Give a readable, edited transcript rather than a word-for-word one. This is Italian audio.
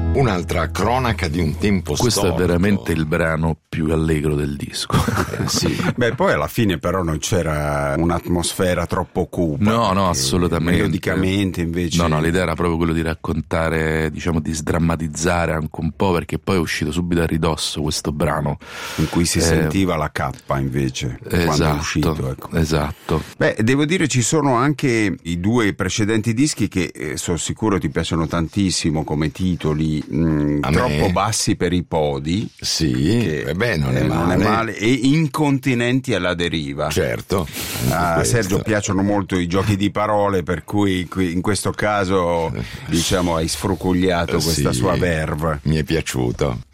Un'altra cronaca di un tempo Questo storico. è veramente il brano più allegro del disco. Sì. Beh, poi alla fine però non c'era un'atmosfera troppo cupa. No, assolutamente. Melodicamente invece. No, l'idea era proprio quello di raccontare, diciamo, di sdrammatizzare anche un po', perché poi è uscito subito a ridosso questo brano. In cui si sentiva la K invece, quando è uscito. Ecco. Esatto. Beh, devo dire ci sono anche i due precedenti dischi che sono sicuro ti piacciono tantissimo come titoli, troppo bassi per i podi. Sì, non è male. E incontinenti alla deriva. Certo. A Sergio piacciono molto i giochi di parole, per cui in questo caso diciamo hai sfrucugliato questa sua verve. Mi è piaciuto.